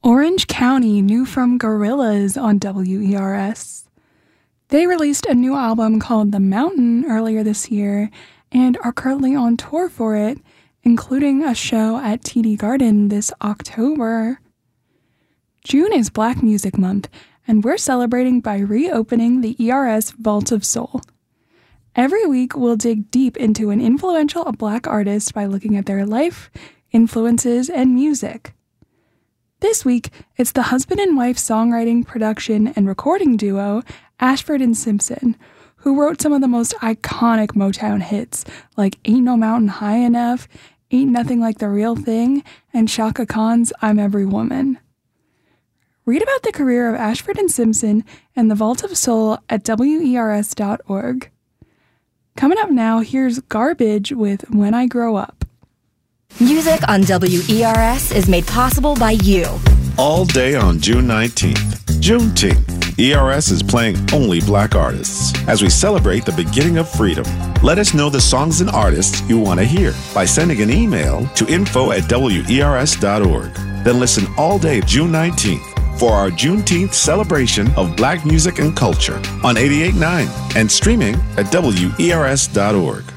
Orange County knew from Gorillaz on WERS. They released a new album called The Mountain earlier this year and are currently on tour for it, including a show at TD Garden this October. June is Black Music Month, and we're celebrating by reopening the ERS Vault of Soul. Every week, we'll dig deep into an influential Black artist by looking at their life, influences, and music. This week, it's the husband and wife songwriting, production, and recording duo, Ashford and Simpson, who wrote some of the most iconic Motown hits like Ain't No Mountain High Enough, Ain't Nothing Like the Real Thing, and Chaka Khan's I'm Every Woman. Read about the career of Ashford and Simpson and the Vault of Soul at WERS.org. Coming up now, here's Garbage with When I Grow Up. Music on WERS is made possible by you. All day on June 19th. Juneteenth. ERS is playing only Black artists as we celebrate the beginning of freedom. Let us know the songs and artists you want to hear by sending an email to info@wers.org. Then listen all day June 19th for our Juneteenth celebration of Black music and culture on 88.9 and streaming at WERS.org.